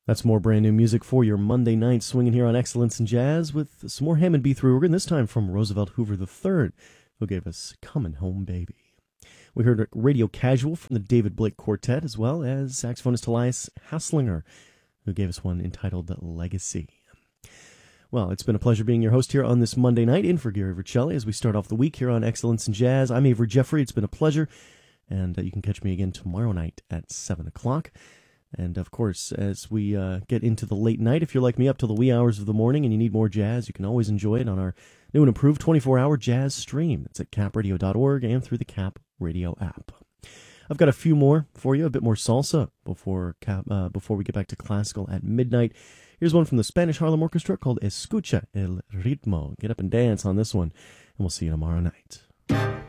That's more brand new music for your Monday night, swinging here on Excellence in Jazz with some more Hammond B3 organ, this time from Roosevelt Hoover III, who gave us Comin' Home Baby. We heard Radio Casual from the David Blake Quartet, as well as saxophonist Elias Hasslinger, who gave us one entitled Legacy. Well, it's been a pleasure being your host here on this Monday night, in for Gary Vercelli, as we start off the week here on Excellence in Jazz. I'm Avery Jeffrey. It's been a pleasure, and you can catch me again tomorrow night at 7 o'clock. And, of course, as we get into the late night, if you're like me up till the wee hours of the morning and you need more jazz, you can always enjoy it on our new and improved 24-hour jazz stream. It's at capradio.org and through the Cap Radio app. I've got a few more for you, a bit more salsa before we get back to classical at midnight. Here's one from the Spanish Harlem Orchestra called Escucha el Ritmo. Get up and dance on this one, and we'll see you tomorrow night.